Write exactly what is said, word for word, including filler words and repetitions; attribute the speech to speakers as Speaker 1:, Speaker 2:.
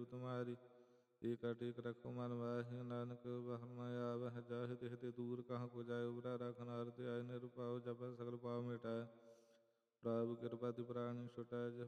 Speaker 1: तुम्हारी। एक टेक रखो मन वाहि, नानक बहन माया आवह जाहि। देखते दूर कहाँ को जाए, उबरा राखन आरती आय। निरुपाओ जप सकल पाव मिटाए, प्रभु कृपा ति प्राणी छुटाए।